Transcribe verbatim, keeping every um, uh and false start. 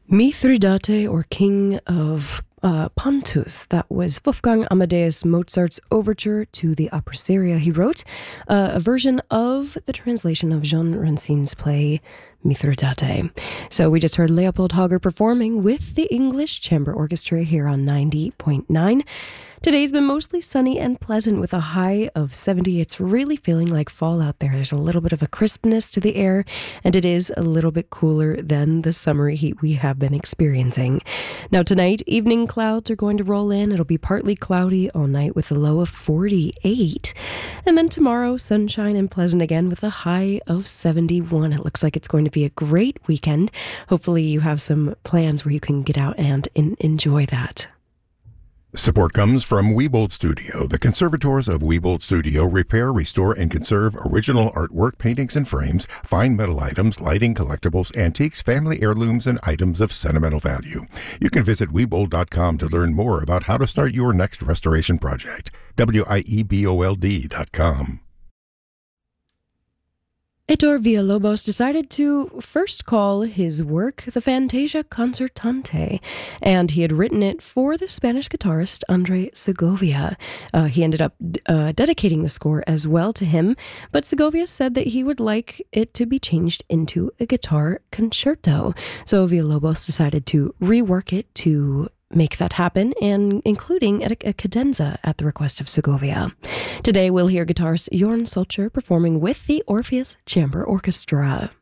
Mithridate, or King of uh, Pontus. That was Wolfgang Amadeus Mozart's overture to the opera seria. He wrote uh, a version of the translation of Jean Rancine's play Mithridate. So we just heard Leopold Hager performing with the English Chamber Orchestra here on ninety point nine. Today's been mostly sunny and pleasant with a high of seventy. It's really feeling like fall out there. There's a little bit of a crispness to the air, and it is a little bit cooler than the summer heat we have been experiencing. Now tonight, evening clouds are going to roll in. It'll be partly cloudy all night with a low of forty-eight. And then tomorrow, sunshine and pleasant again with a high of seventy-one. It looks like it's going to be a great weekend. Hopefully you have some plans where you can get out and in- enjoy that. Support comes from Wiebold Studio. The conservators of Wiebold Studio repair, restore, and conserve original artwork, paintings and frames, fine metal items, lighting, collectibles, antiques, family heirlooms, and items of sentimental value. You can visit Wiebold dot com to learn more about how to start your next restoration project. W I E B O L D dot com. Heitor Villa-Lobos decided to first call his work the Fantasia Concertante, and he had written it for the Spanish guitarist Andre Segovia. Uh, he ended up uh, dedicating the score as well to him, but Segovia said that he would like it to be changed into a guitar concerto. So Villa-Lobos decided to rework it to make that happen, and including a, a cadenza at the request of Segovia. Today we'll hear guitarist Jorn Solcher performing with the Orpheus Chamber Orchestra.